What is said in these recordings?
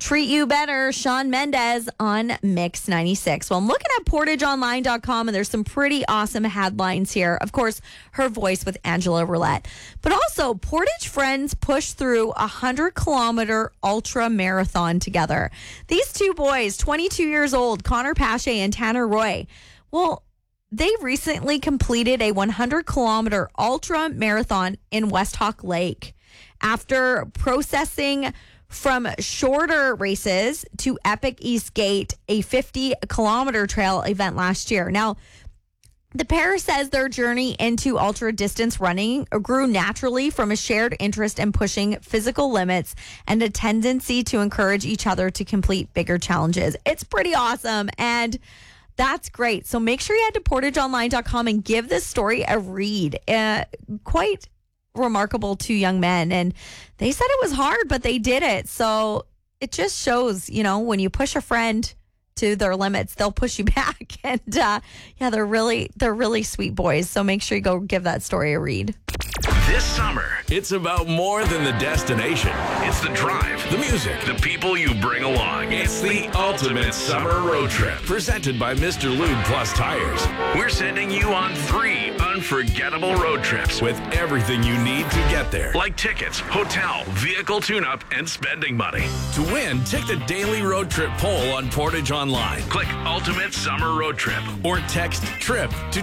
Treat You Better, Shawn Mendes on Mix 96. Well, I'm looking at portageonline.com, and there's some pretty awesome headlines here. Of course, her voice with Angela Roulette. But also, Portage friends push through a 100-kilometer ultra marathon together. These two boys, 22 years old, Connor Pache and Tanner Roy, well, they recently completed a 100-kilometer ultra marathon in West Hawk Lake. After processing from shorter races to Epic East Gate, a 50-kilometer trail event last year. Now, the pair says their journey into ultra-distance running grew naturally from a shared interest in pushing physical limits and a tendency to encourage each other to complete bigger challenges. It's pretty awesome, and that's great. So make sure you head to portageonline.com and give this story a read. Quite remarkable two young men, and they said it was hard, but they did it. So it just shows, when you push a friend to their limits, they'll push you back. And they're really sweet boys. So make sure you go give that story a read. This summer, it's about more than the destination. It's the drive, the music, the people you bring along. It's the ultimate summer road trip. Presented by Mr. Lube Plus Tires. We're sending you on 3 unforgettable road trips with everything you need to get there. Like tickets, hotel, vehicle tune-up, and spending money. To win, take the daily road trip poll on Portage Online. Click Ultimate Summer Road Trip or text TRIP to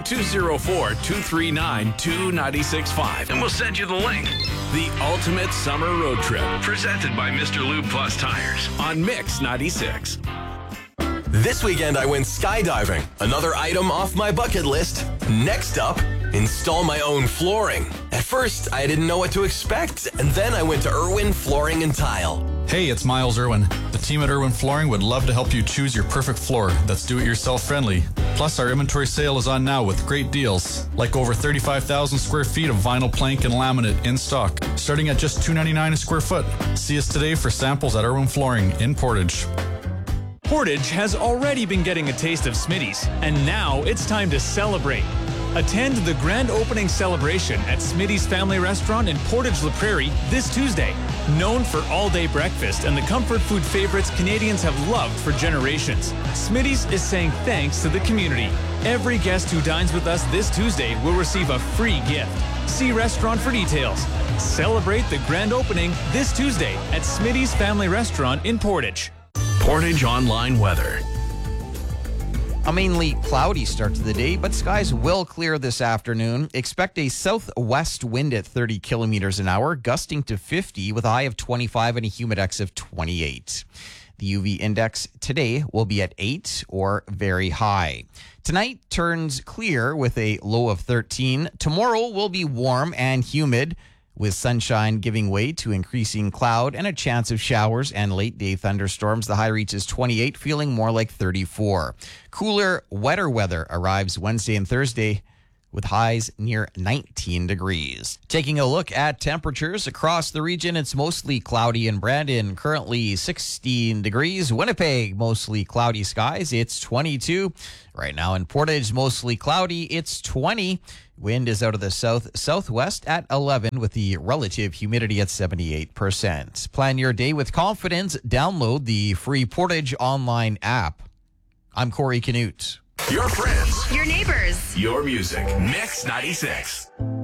204-239-2965 and we'll send you the link. The Ultimate Summer Road Trip, presented by Mr. Lube Plus Tires on Mix 96. This weekend I went skydiving, another item off my bucket list. Next up, install my own flooring. At first, I didn't know what to expect, and then I went to Irwin Flooring and Tile. Hey, it's Miles Irwin. The team at Irwin Flooring would love to help you choose your perfect floor that's do-it-yourself friendly. Plus, our inventory sale is on now with great deals, like over 35,000 square feet of vinyl plank and laminate in stock, starting at just $2.99 a square foot. See us today for samples at Irwin Flooring in Portage. Portage has already been getting a taste of Smitty's, and now it's time to celebrate. Attend the grand opening celebration at Smitty's Family Restaurant in Portage La Prairie this Tuesday. Known for all-day breakfast and the comfort food favorites Canadians have loved for generations, Smitty's is saying thanks to the community. Every guest who dines with us this Tuesday will receive a free gift. See restaurant for details. Celebrate the grand opening this Tuesday at Smitty's Family Restaurant in Portage. Portage Online weather. A mainly cloudy start to the day, but skies will clear this afternoon. Expect a southwest wind at 30 kilometers an hour, gusting to 50 with a high of 25 and a humidex of 28. The UV index today will be at 8 or very high. Tonight turns clear with a low of 13. Tomorrow will be warm and humid, with sunshine giving way to increasing cloud and a chance of showers and late-day thunderstorms. The high reaches 28, feeling more like 34. Cooler, wetter weather arrives Wednesday and Thursday with highs near 19 degrees. Taking a look at temperatures across the region, it's mostly cloudy in Brandon, currently 16 degrees. Winnipeg, mostly cloudy skies, it's 22. Right now in Portage, mostly cloudy, it's 20. Wind is out of the southwest at 11 with the relative humidity at 78%. Plan your day with confidence. Download the free Portage Online app. I'm Corey Canute. Your friends. Your neighbors. Your music. Mix 96.